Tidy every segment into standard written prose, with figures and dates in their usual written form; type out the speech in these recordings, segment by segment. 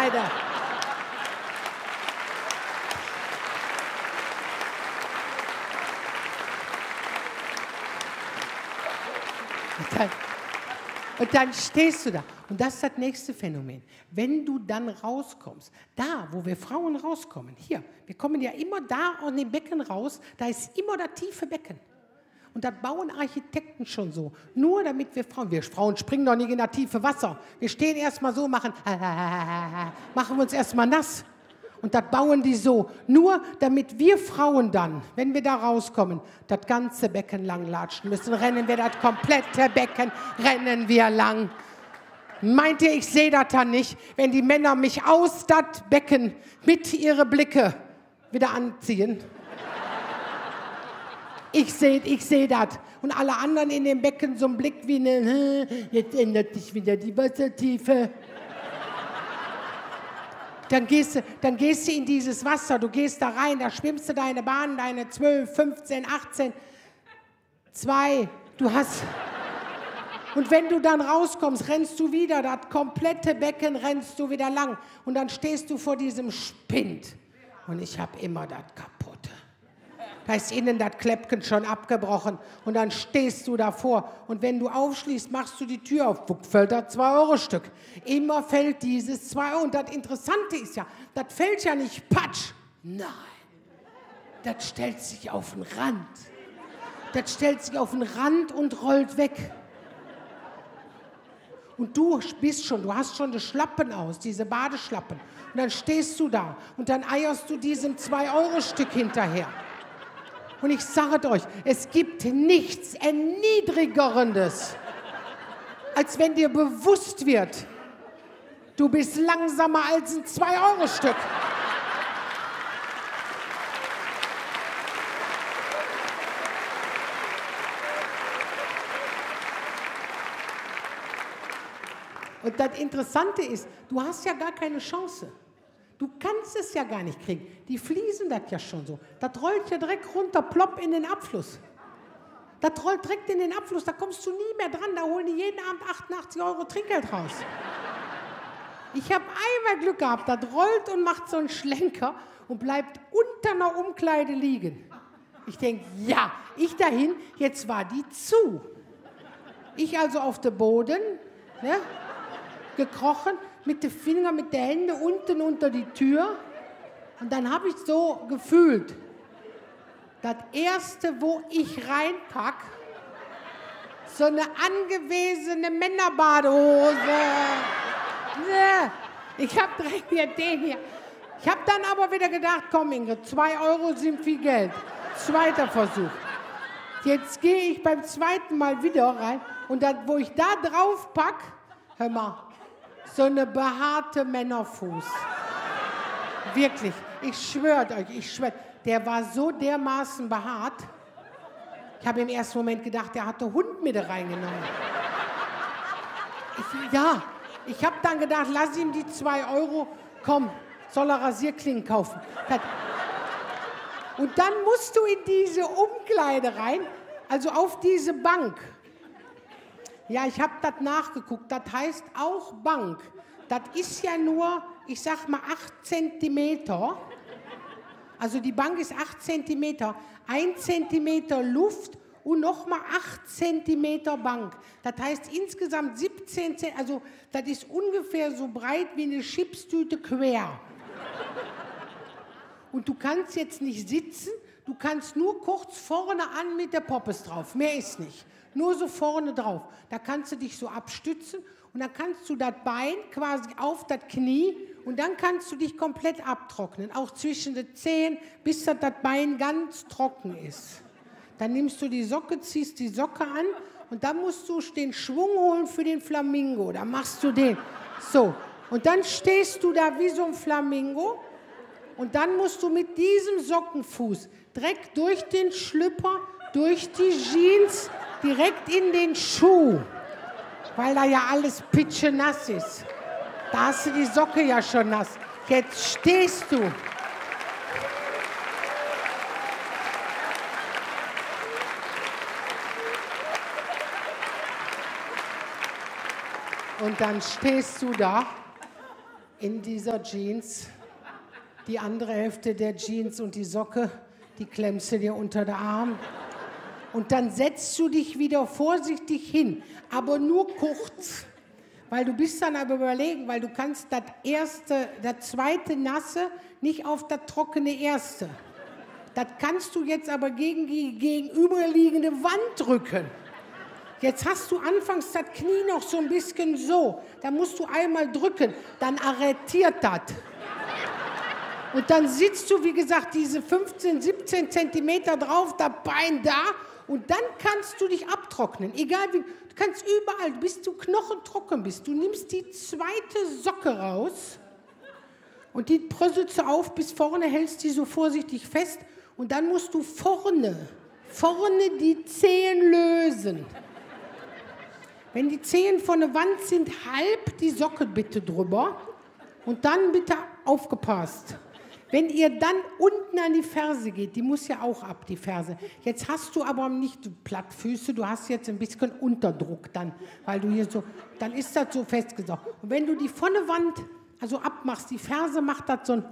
Umkleide. Und dann stehst du da. Und das ist das nächste Phänomen. Wenn du dann rauskommst, da, wo wir Frauen rauskommen, hier, wir kommen ja immer da aus dem Becken raus, da ist immer das tiefe Becken. Und das bauen Architekten schon so. Nur damit wir Frauen springen doch nicht in das tiefe Wasser. Wir stehen erstmal so, machen wir uns erstmal nass. Und das bauen die so. Nur damit wir Frauen dann, wenn wir da rauskommen, das ganze Becken lang latschen müssen. Rennen wir das komplette Becken, rennen wir lang. Meint ihr, ich sehe das dann nicht, wenn die Männer mich aus das Becken mit ihren Blicke wieder anziehen? Ich seh das. Und alle anderen in dem Becken so einen Blick wie eine, jetzt ändert sich wieder die Wassertiefe. Dann gehst du in dieses Wasser, du gehst da rein, da schwimmst du deine Bahn, deine 12, 15, 18, 2, du hast... Und wenn du dann rauskommst, rennst du wieder, das komplette Becken rennst du wieder lang. Und dann stehst du vor diesem Spind. Und ich habe immer das Kaputte. Da ist innen das Kläppchen schon abgebrochen. Und dann stehst du davor. Und wenn du aufschließt, machst du die Tür auf. Wo fällt das 2-Euro-Stück? Immer fällt dieses 2 Euro. Und das Interessante ist ja, das fällt ja nicht patsch. Nein, das stellt sich auf den Rand. Das stellt sich auf den Rand und rollt weg. Und du hast schon die Schlappen aus, diese Badeschlappen. Und dann stehst du da und dann eierst du diesem 2-Euro-Stück hinterher. Und ich sage euch, es gibt nichts Erniedrigerendes, als wenn dir bewusst wird, du bist langsamer als ein 2-Euro-Stück. Und das Interessante ist, du hast ja gar keine Chance. Du kannst es ja gar nicht kriegen. Die fließen das ja schon so. Das rollt ja direkt runter, plopp in den Abfluss. Das rollt direkt in den Abfluss, da kommst du nie mehr dran. Da holen die jeden Abend 88 Euro Trinkgeld raus. Ich habe einmal Glück gehabt, das rollt und macht so einen Schlenker und bleibt unter einer Umkleide liegen. Ich denke, ja, ich dahin, jetzt war die zu. Ich also auf dem Boden, ne? Gekrochen, mit den Fingern, mit den Händen unten unter die Tür. Und dann habe ich so gefühlt, das Erste, wo ich reinpack, so eine angewesene Männerbadehose. Ich habe direkt hier den hier. Ich habe dann aber wieder gedacht, komm Ingrid, 2 Euro sind viel Geld. Zweiter Versuch. Jetzt gehe ich beim zweiten Mal wieder rein und dann, wo ich da drauf pack, hör mal, so eine behaarte Männerfuß. Wirklich, ich schwöre euch, der war so dermaßen behaart. Ich habe im ersten Moment gedacht, der hat den Hund mit reingenommen. Ich habe dann gedacht, lass ihm die 2 Euro, komm, soll er Rasierklingen kaufen. Und dann musst du in diese Umkleide rein, also auf diese Bank. Ja, ich habe das nachgeguckt, das heißt auch Bank. Das ist ja nur, ich sag mal, 8 Zentimeter. Also die Bank ist 8 Zentimeter, 1 Zentimeter Luft und nochmal 8 Zentimeter Bank. Das heißt insgesamt 17 Zentimeter, also das ist ungefähr so breit wie eine Chipstüte quer. Und du kannst jetzt nicht sitzen, du kannst nur kurz vorne an mit der Poppes drauf, mehr ist nicht. Nur so vorne drauf. Da kannst du dich so abstützen und dann kannst du das Bein quasi auf das Knie und dann kannst du dich komplett abtrocknen. Auch zwischen den Zehen, bis das Bein ganz trocken ist. Dann nimmst du die Socke, ziehst die Socke an und dann musst du den Schwung holen für den Flamingo. Dann machst du den. So. Und dann stehst du da wie so ein Flamingo und dann musst du mit diesem Sockenfuß direkt durch den Schlüpper, durch die Jeans, direkt in den Schuh, weil da ja alles pitschenass ist. Da hast du die Socke ja schon nass. Jetzt stehst du. Und dann stehst du da in dieser Jeans. Die andere Hälfte der Jeans und die Socke, die klemmst du dir unter den Arm. Und dann setzt du dich wieder vorsichtig hin, aber nur kurz. Weil du bist dann aber überlegen, weil du kannst das zweite Nasse nicht auf das trockene erste. Das kannst du jetzt aber gegen die gegenüberliegende Wand drücken. Jetzt hast du anfangs das Knie noch so ein bisschen so. Da musst du einmal drücken, dann arretiert das. Und dann sitzt du, wie gesagt, diese 15, 17 Zentimeter drauf, das Bein da. Und dann kannst du dich abtrocknen. Egal wie, du kannst überall, bis du knochentrocken bist. Du nimmst die zweite Socke raus und die prösselst du auf bis vorne, hältst die so vorsichtig fest. Und dann musst du vorne die Zehen lösen. Wenn die Zehen von der Wand sind, halb die Socke bitte drüber. Und dann bitte aufgepasst. Wenn ihr dann unten an die Ferse geht, die muss ja auch ab, die Ferse. Jetzt hast du aber nicht Plattfüße, du hast jetzt ein bisschen Unterdruck dann, weil du hier so, dann ist das so festgesaugt. Und wenn du die von der Wand also abmachst, die Ferse macht das so ein.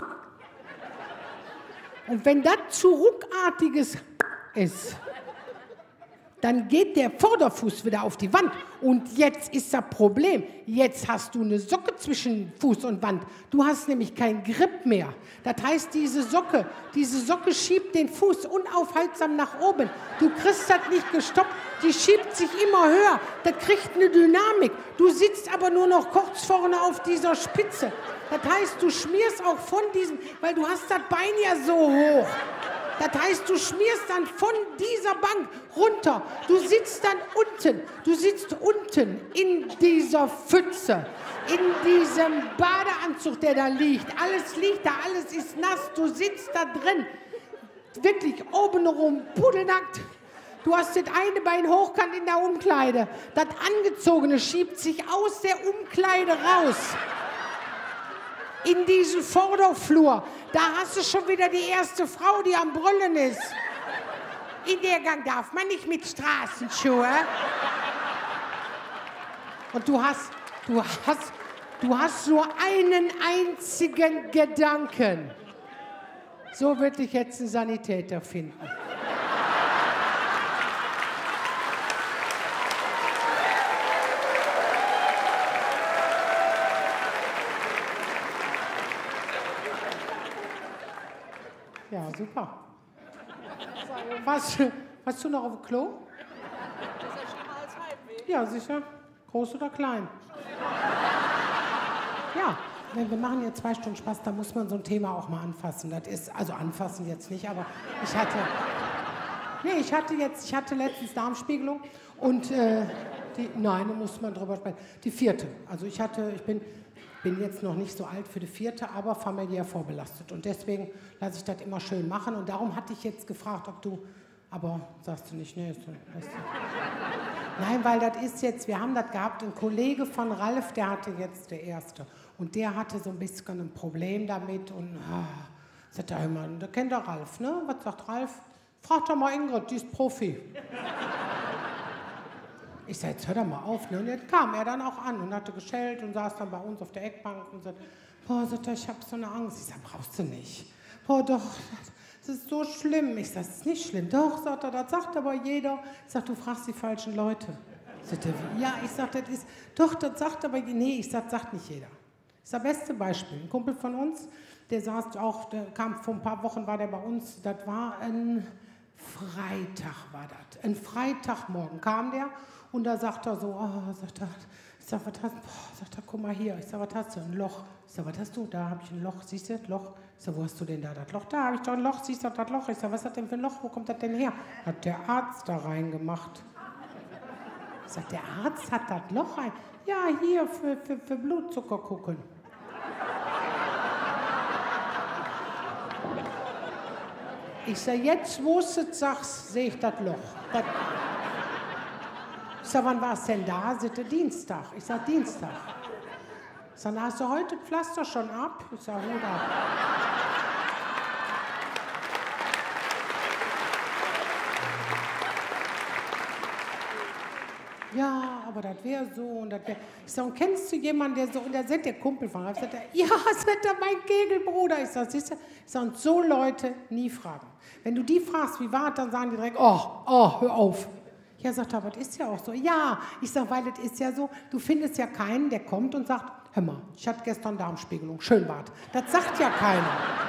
Und wenn das zu ruckartiges ist, dann geht der Vorderfuß wieder auf die Wand. Und jetzt ist das Problem. Jetzt hast du eine Socke zwischen Fuß und Wand. Du hast nämlich keinen Grip mehr. Das heißt, diese Socke schiebt den Fuß unaufhaltsam nach oben. Du kriegst das nicht gestoppt. Die schiebt sich immer höher. Das kriegt eine Dynamik. Du sitzt aber nur noch kurz vorne auf dieser Spitze. Das heißt, du schmierst auch von diesem, weil du hast das Bein ja so hoch. Das heißt, du schmierst dann von dieser Bank runter. Du sitzt unten in dieser Pfütze, in diesem Badeanzug, der da liegt. Alles liegt da, alles ist nass. Du sitzt da drin, wirklich obenrum, pudelnackt. Du hast das eine Bein hochkant in der Umkleide. Das Angezogene schiebt sich aus der Umkleide raus. In diesen Vorderflur, da hast du schon wieder die erste Frau, die am Brüllen ist. In der Gang darf man nicht mit Straßenschuhe. Und du hast nur einen einzigen Gedanken. So würde ich jetzt einen Sanitäter finden. Ja, super. Warst du noch auf dem Klo? Das ist ja schlimmer als Heimweh. Ja, sicher. Groß oder klein? Ja, wir machen jetzt 2 Stunden Spaß, da muss man so ein Thema auch mal anfassen. Das ist, also anfassen jetzt nicht, aber ich hatte letztens Darmspiegelung und nein, da muss man drüber sprechen. Die 4. Also ich bin jetzt noch nicht so alt für die 4., aber familiär vorbelastet. Und deswegen lasse ich das immer schön machen. Und darum hatte ich jetzt gefragt, ob du, aber sagst du nicht, nee. Nein, weil das ist jetzt, wir haben das gehabt, ein Kollege von Ralf, der hatte jetzt der Erste. Und der hatte so ein bisschen ein Problem damit. Und sagt er immer, da kennt der Ralf, ne? Was sagt Ralf? Frag doch mal Ingrid, die ist Profi. Ich sag, jetzt hör doch mal auf. Ne? Und jetzt kam er dann auch an und hatte geschellt und saß dann bei uns auf der Eckbank und sagt, boah, sagt er, ich habe so eine Angst. Ich sag, brauchst du nicht. Boah, doch, das ist so schlimm. Ich sag, das ist nicht schlimm. Doch, sagt er, das sagt aber jeder. Ich sag, du fragst die falschen Leute. Sagt er, ja, ich sag, das ist, doch, das sagt aber, nee, ich sag, sagt nicht jeder. Das ist das beste Beispiel. Ein Kumpel von uns, der saß auch, der kam vor ein paar Wochen, war der bei uns, das war ein Freitag, war das. Ein Freitagmorgen kam der. Und da sagt er so, sagt er, ich sag, was hast du? Sagt er, guck mal hier. Ich sag, was hast du? Ein Loch. Ich sag, was hast du? Da habe ich ein Loch. Siehst du das Loch? Ich sag, wo hast du denn da das Loch? Da habe ich doch ein Loch. Siehst du das Loch? Ich sag, was hat denn für ein Loch? Wo kommt das denn her? Hat der Arzt da reingemacht. Ich sag, der Arzt hat das Loch rein? Ja, hier für Blutzucker gucken. Ich sag, jetzt wo du es sagst, sehe ich das Loch. Ich sag, wann war es denn da? Sitte Dienstag. Ich sag, Dienstag. Ich sag, hast du heute das Pflaster schon ab? Ich sag, Hut ab. Ja, aber das wäre so und das wäre... Ich sage, und kennst du jemanden, der so... Und der sind der Kumpel von... Ich sage, ja, das wird mein Kegelbruder. Ich sage, siehst du? Ich sage, und so Leute nie fragen. Wenn du die fragst, wie war es, dann sagen die direkt, hör auf. Ja, sagt er, aber das ist ja auch so. Ja, ich sage, weil das ist ja so, du findest ja keinen, der kommt und sagt, hör mal, ich hatte gestern Darmspiegelung, schön war's. Das sagt ja keiner.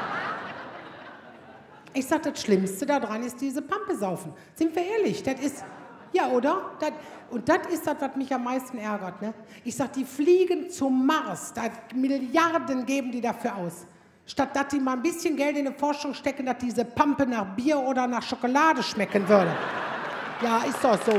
Ich sage, das Schlimmste daran ist diese Pampe saufen. Sind wir ehrlich, das ist, ja, oder? Und das ist das, was mich am meisten ärgert. Ne? Ich sage, die fliegen zum Mars, da Milliarden geben die dafür aus. Statt dass die mal ein bisschen Geld in die Forschung stecken, dass diese Pampe nach Bier oder nach Schokolade schmecken würde. Ja, ist doch so.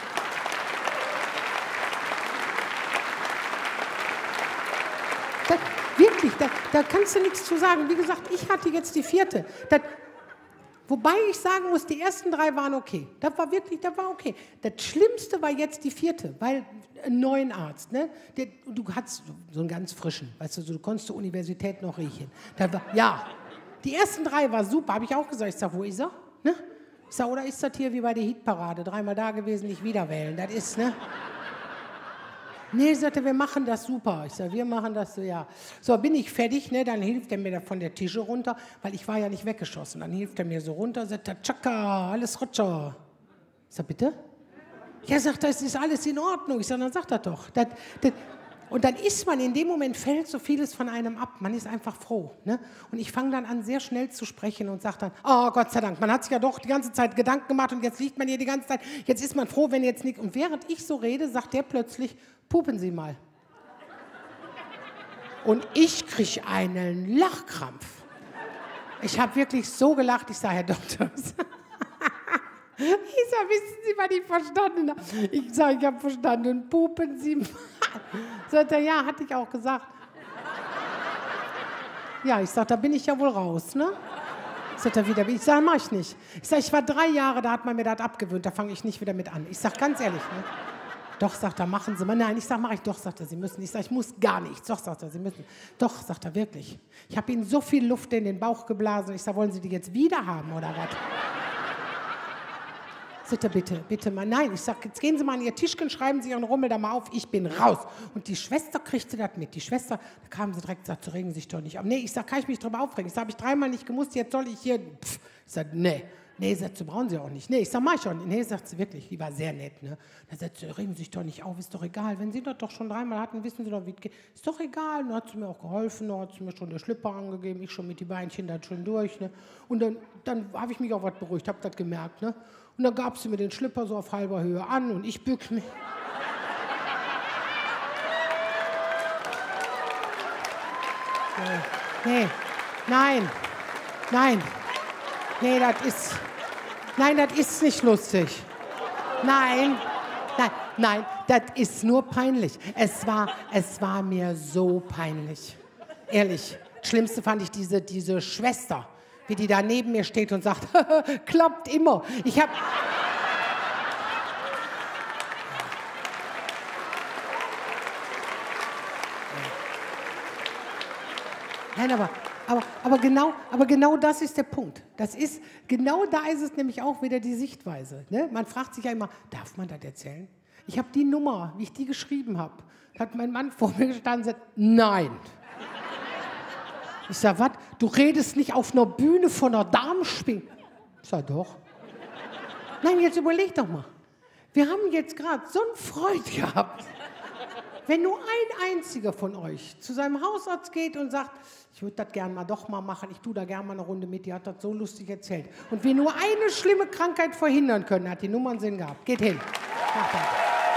Das, wirklich, da kannst du nichts zu sagen. Wie gesagt, ich hatte jetzt die 4. Wobei ich sagen muss, die ersten 3 waren okay. Das war okay. Das Schlimmste war jetzt die 4., weil einen neuen Arzt, ne? Du hattest so einen ganz frischen, weißt du, du konntest zur Universität noch riechen. Ja, die ersten 3 war super, habe ich auch gesagt. Ich sage, wo ist er? Ne? Ich sage, oder ist das hier wie bei der Hitparade, 3-mal da gewesen, nicht wieder wählen. Das ist, ne? Nee, sagte, wir machen das super. Ich sage, wir machen das so, ja. So, bin ich fertig, ne? Dann hilft er mir da von der Tische runter, weil ich war ja nicht weggeschossen. Dann hilft er mir so runter, sagt er, tschakka, alles rutscher. Ich sage, bitte? Ja, sagt er, es ist alles in Ordnung. Ich sage, dann sagt er doch. Und dann ist man, in dem Moment fällt so vieles von einem ab. Man ist einfach froh. Ne? Und ich fange dann an, sehr schnell zu sprechen und sage dann, oh Gott sei Dank, man hat sich ja doch die ganze Zeit Gedanken gemacht und jetzt liegt man hier die ganze Zeit. Jetzt ist man froh, wenn jetzt nichts. Und während ich so rede, sagt der plötzlich, pupen Sie mal. Und ich kriege einen Lachkrampf. Ich habe wirklich so gelacht. Ich sage, Herr Doktor, ich sage, wissen Sie, was ich verstanden habe? Ich sage, ich habe verstanden, pupen Sie mal. Sagt er, ja, hatte ich auch gesagt. Ja, ich sage, da bin ich ja wohl raus, ne? Sagt er wieder, ich sage, mach ich nicht. Ich sage, ich war 3 Jahre, da hat man mir das abgewöhnt, da fange ich nicht wieder mit an. Ich sage, ganz ehrlich, ne? Doch, sagt er, machen Sie mal. Nein, ich sage, mach ich. Doch, sagt er, Sie müssen. Ich sage, ich muss gar nichts. Doch, sagt er, Sie müssen. Doch, sagt er, wirklich. Ich habe Ihnen so viel Luft in den Bauch geblasen. Ich sage, wollen Sie die jetzt wieder haben oder was? Sagt er, bitte mal. Nein, ich sage, jetzt gehen Sie mal an Ihr Tischchen, schreiben Sie Ihren Rummel da mal auf, ich bin raus. Und die Schwester kriegte das mit. Die Schwester, da kam sie direkt, sagt, regen Sie sich doch nicht auf. Nee, ich sage, kann ich mich drüber aufregen? Ich sage, habe ich 3-mal nicht gemusst, jetzt soll ich hier... Pff. Ich sage, nee. Nee, sagt sie, brauchen Sie auch nicht. Nee, ich sag, mach ich auch nicht. Nee, sagt sie wirklich, die war sehr nett. Ne? Dann sagt sie, regen Sie sich doch nicht auf, ist doch egal. Wenn Sie das doch schon 3-mal hatten, wissen Sie doch, wie es geht. Ist doch egal. Dann hat sie mir auch geholfen, dann hat sie mir schon den Schlipper angegeben, ich schon mit die Beinchen dann schon durch. Ne? Und dann habe ich mich auch was beruhigt, habe das gemerkt. Ne? Und dann gab sie mir den Schlipper so auf halber Höhe an und ich bück mich. Nee, nein. Nee, das ist nicht lustig. Nein, das ist nur peinlich. Es war mir so peinlich. Ehrlich, das Schlimmste fand ich diese Schwester, wie die da neben mir steht und sagt, klappt immer. Nein, aber genau das ist der Punkt. Genau da ist es nämlich auch wieder die Sichtweise. Ne? Man fragt sich ja immer, darf man das erzählen? Ich habe die Nummer, wie ich die geschrieben habe, hat mein Mann vor mir gestanden und gesagt, nein. Ich sage, was? Du redest nicht auf einer Bühne von einer Darmspiegelung? Ich sage, doch. Nein, jetzt überleg doch mal. Wir haben jetzt gerade so einen Freund gehabt. Wenn nur ein einziger von euch zu seinem Hausarzt geht und sagt, ich würde das gerne mal doch mal machen, ich tue da gerne mal eine Runde mit, die hat das so lustig erzählt. Und wir nur eine schlimme Krankheit verhindern können, hat die Nummer einen Sinn gehabt. Geht hin. Macht das.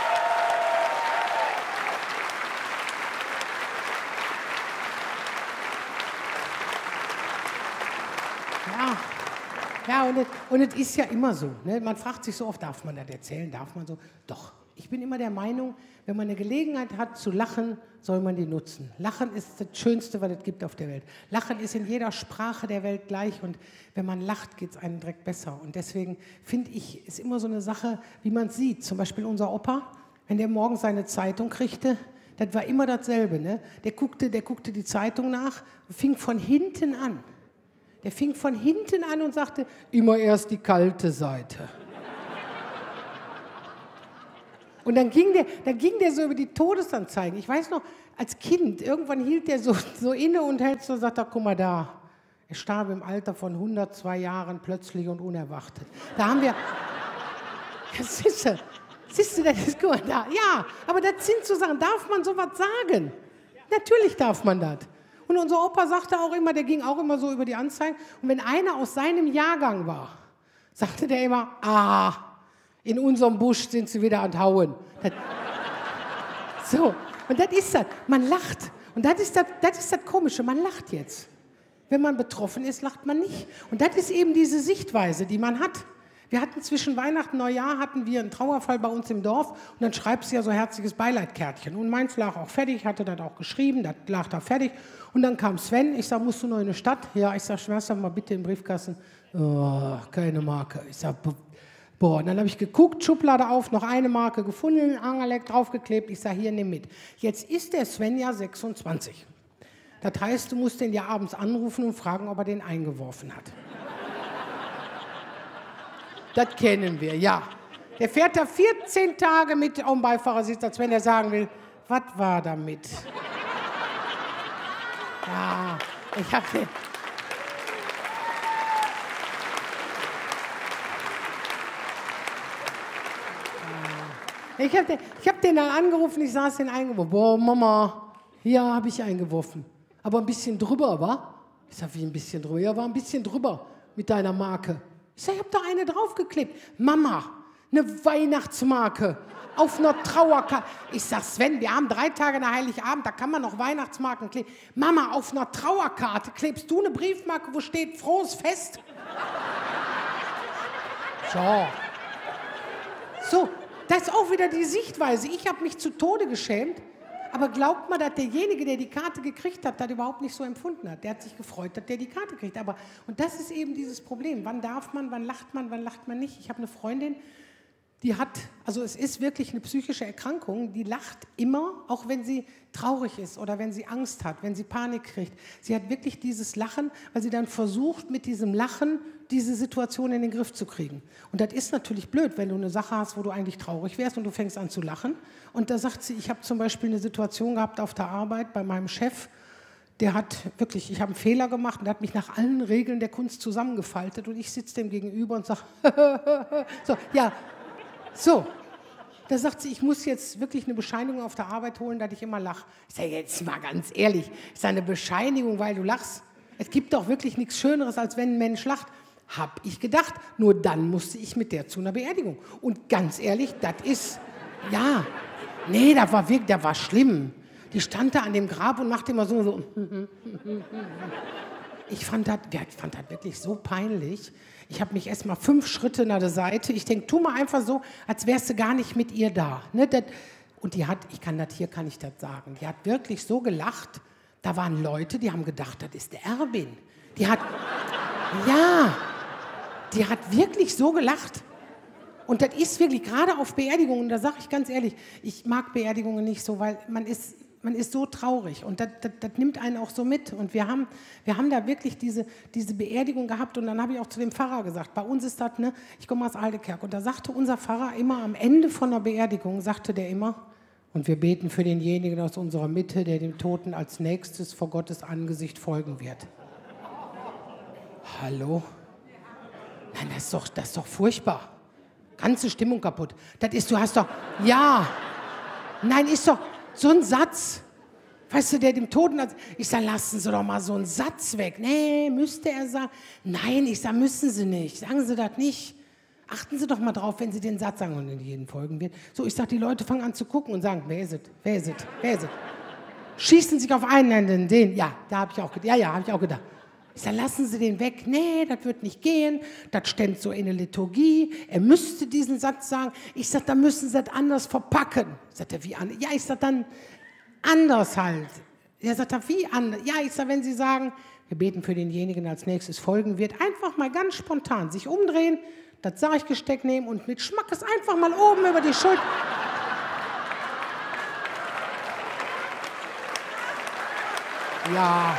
Ja, und es ist ja immer so. Ne? Man fragt sich so oft, darf man das erzählen? Darf man so? Doch. Ich bin immer der Meinung, wenn man eine Gelegenheit hat zu lachen, soll man die nutzen. Lachen ist das Schönste, was es gibt auf der Welt. Lachen ist in jeder Sprache der Welt gleich und wenn man lacht, geht es einem direkt besser. Und deswegen finde ich, ist immer so eine Sache, wie man es sieht. Zum Beispiel unser Opa, wenn der morgens seine Zeitung kriegte, das war immer dasselbe. Ne? Der guckte die Zeitung nach und fing von hinten an. Der fing von hinten an und sagte, immer erst die kalte Seite. Und dann ging der so über die Todesanzeigen. Ich weiß noch, als Kind, irgendwann hielt der so inne und hält so, sagt er, guck mal da, er starb im Alter von 102 Jahren plötzlich und unerwartet. Da haben wir, ja, siehst du, das ist gut, da, ja, aber das sind so Sachen, darf man sowas sagen? Natürlich darf man das. Und unser Opa sagte auch immer, der ging auch immer so über die Anzeigen, und wenn einer aus seinem Jahrgang war, sagte der immer, in unserem Busch sind sie wieder an Hauen. So, und das ist das. Man lacht. Und das ist das Komische, man lacht jetzt. Wenn man betroffen ist, lacht man nicht. Und das ist eben diese Sichtweise, die man hat. Wir hatten zwischen Weihnachten und Neujahr hatten wir einen Trauerfall bei uns im Dorf und dann schreibst du ja so herzliches Beileidkärtchen. Und meins lag auch fertig, hatte das auch geschrieben, das lag da fertig. Und dann kam Sven, ich sag, musst du noch in eine Stadt? Ja, ich sag, schmeiß doch mal bitte in den Briefkasten. Oh, keine Marke. Ich sag, boah, und dann habe ich geguckt, Schublade auf, noch eine Marke gefunden, Angerleck draufgeklebt. Ich sage, hier, nimm mit. Jetzt ist der Sven ja 26. Das heißt, du musst den ja abends anrufen und fragen, ob er den eingeworfen hat. Das kennen wir, ja. Der fährt da 14 Tage mit auf dem Beifahrersitz, als wenn er sagen will, was war damit? Ja, ich habe den... Ich hab den dann angerufen, ich saß den eingeworfen. Boah, Mama, hier habe ich eingeworfen. Aber ein bisschen drüber, wa? Ich sag, wie ein bisschen drüber? Ja, war ein bisschen drüber mit deiner Marke. Ich sag, ich hab da eine draufgeklebt. Mama, eine Weihnachtsmarke auf einer Trauerkarte. Ich sag, Sven, wir haben 3 Tage nach Heiligabend, da kann man noch Weihnachtsmarken kleben. Mama, auf einer Trauerkarte klebst du eine Briefmarke, wo steht frohes Fest? So, das ist auch wieder die Sichtweise. Ich habe mich zu Tode geschämt, aber glaubt mal, dass derjenige, der die Karte gekriegt hat, das überhaupt nicht so empfunden hat. Der hat sich gefreut, dass der die Karte kriegt. Und das ist eben dieses Problem. Wann darf man, wann lacht man nicht? Ich habe eine Freundin, die hat, also es ist wirklich eine psychische Erkrankung, die lacht immer, auch wenn sie traurig ist oder wenn sie Angst hat, wenn sie Panik kriegt. Sie hat wirklich dieses Lachen, weil sie dann versucht, mit diesem Lachen diese Situation in den Griff zu kriegen. Und das ist natürlich blöd, wenn du eine Sache hast, wo du eigentlich traurig wärst und du fängst an zu lachen. Und da sagt sie, ich habe zum Beispiel eine Situation gehabt auf der Arbeit bei meinem Chef, der hat wirklich, ich habe einen Fehler gemacht und der hat mich nach allen Regeln der Kunst zusammengefaltet und ich sitze dem gegenüber und sage, so, ja, so. Da sagt sie, ich muss jetzt wirklich eine Bescheinigung auf der Arbeit holen, dass ich immer lache. Ich sage, jetzt mal ganz ehrlich, ist das eine Bescheinigung, weil du lachst? Es gibt doch wirklich nichts Schöneres, als wenn ein Mensch lacht. Hab ich gedacht. Nur dann musste ich mit der zu einer Beerdigung. Und ganz ehrlich, das ist, ja, nee, das war wirklich, das war schlimm. Die stand da an dem Grab und machte immer so. Ich fand das wirklich so peinlich. Ich habe mich erst mal 5 Schritte nach der Seite. Ich denke, tu mal einfach so, als wärst du gar nicht mit ihr da. Ne? Und die hat, kann ich das sagen, die hat wirklich so gelacht. Da waren Leute, die haben gedacht, das ist der Erwin. Die hat wirklich so gelacht. Und das ist wirklich, gerade auf Beerdigungen, da sage ich ganz ehrlich, ich mag Beerdigungen nicht so, weil man ist so traurig und das nimmt einen auch so mit. Und wir haben da wirklich diese Beerdigung gehabt und dann habe ich auch zu dem Pfarrer gesagt, bei uns ist das, ne, ich komme aus Aldekerk und da sagte unser Pfarrer immer am Ende von der Beerdigung, sagte der immer, und wir beten für denjenigen aus unserer Mitte, der dem Toten als nächstes vor Gottes Angesicht folgen wird. Hallo? Nein, das ist doch furchtbar. Ganze Stimmung kaputt. Du hast doch, ja, nein, ist doch, so ein Satz, weißt du, der dem Toten hat, ich sage, lassen Sie doch mal so einen Satz weg. Nee, müsste er sagen. Nein, ich sage, müssen Sie nicht. Sagen Sie das nicht. Achten Sie doch mal drauf, wenn Sie den Satz sagen und in jeden folgen wird. So, ich sage, die Leute fangen an zu gucken und sagen, wer ist es? Wer ist es? Wer ist es? Schießen sich auf einen, den. Ja, da habe ich auch gedacht. Ja, habe ich auch gedacht. Ich sage, lassen Sie den weg. Nee, das wird nicht gehen. Das steht so in der Liturgie. Er müsste diesen Satz sagen. Ich sage, dann müssen Sie das anders verpacken. Sagt er, wie anders? Ja, ich sage, dann anders halt. Er sagt, wie anders? Ja, ich sage, wenn Sie sagen, wir beten für denjenigen, als nächstes folgen wird, einfach mal ganz spontan sich umdrehen, das Sarggesteck nehmen und mit Schmackes einfach mal oben über die Schulter. Ja.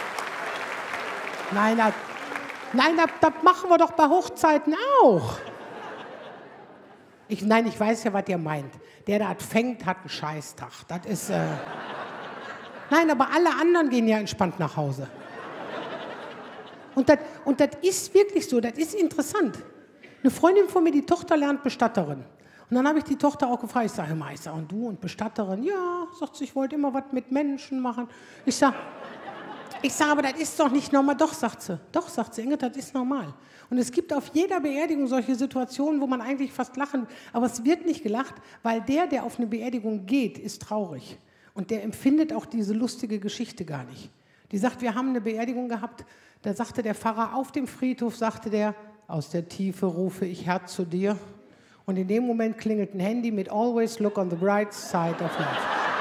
Nein, das machen wir doch bei Hochzeiten auch. Nein, ich weiß ja, was ihr meint. Der das fängt, hat einen Scheißtag. Das ist... Nein, aber alle anderen gehen ja entspannt nach Hause. Und das ist wirklich so, das ist interessant. Eine Freundin von mir, die Tochter lernt Bestatterin. Und dann habe ich die Tochter auch gefragt, ich sage, Meister, und du und Bestatterin? Ja, sagt sie, ich wollte immer was mit Menschen machen. Ich sage, aber das ist doch nicht normal. Doch, sagt sie, Inge, das ist normal. Und es gibt auf jeder Beerdigung solche Situationen, wo man eigentlich fast lachen, aber es wird nicht gelacht, weil der auf eine Beerdigung geht, ist traurig. Und der empfindet auch diese lustige Geschichte gar nicht. Die sagt, wir haben eine Beerdigung gehabt, da sagte der Pfarrer auf dem Friedhof, sagte der, aus der Tiefe rufe ich Herr zu dir. Und in dem Moment klingelt ein Handy mit Always look on the bright side of life.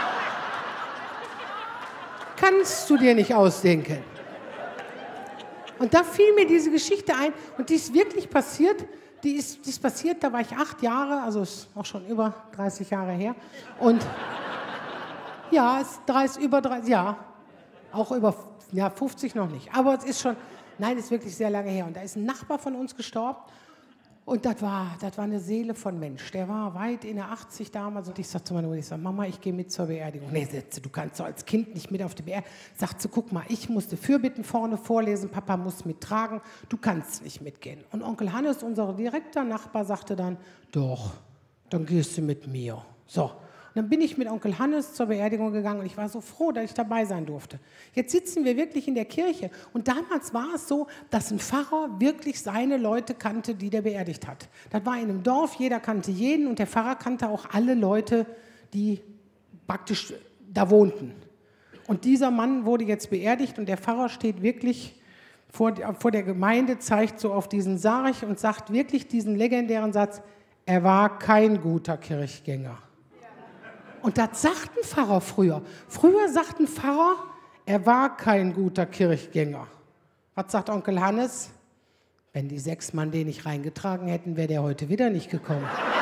Kannst du dir nicht ausdenken. Und da fiel mir diese Geschichte ein und die ist wirklich passiert. Die ist passiert, da war ich 8 Jahre, also ist auch schon über 30 Jahre her. Und ja, ist über 30, ja, auch über 50 noch nicht. Aber es ist schon, nein, ist wirklich sehr lange her. Und da ist ein Nachbar von uns gestorben. Und das war eine Seele von Mensch. Der war weit in der 80 damals. Und ich sagte zu meiner Mutter, Mama, ich gehe mit zur Beerdigung. Nee, du kannst doch als Kind nicht mit auf die Beerdigung. Sagt sie, guck mal, ich musste Fürbitten vorne vorlesen, Papa muss mittragen, du kannst nicht mitgehen. Und Onkel Hannes, unser direkter Nachbar, sagte dann, doch, dann gehst du mit mir. So. Und dann bin ich mit Onkel Hannes zur Beerdigung gegangen und ich war so froh, dass ich dabei sein durfte. Jetzt sitzen wir wirklich in der Kirche und damals war es so, dass ein Pfarrer wirklich seine Leute kannte, die der beerdigt hat. Das war in einem Dorf, jeder kannte jeden und der Pfarrer kannte auch alle Leute, die praktisch da wohnten. Und dieser Mann wurde jetzt beerdigt und der Pfarrer steht wirklich vor der Gemeinde, zeigt so auf diesen Sarg und sagt wirklich diesen legendären Satz, er war kein guter Kirchgänger. Und das sagt ein Pfarrer früher. Früher sagt ein Pfarrer, er war kein guter Kirchgänger. Was sagt Onkel Hannes? Wenn die 6 Mann den nicht reingetragen hätten, wäre der heute wieder nicht gekommen.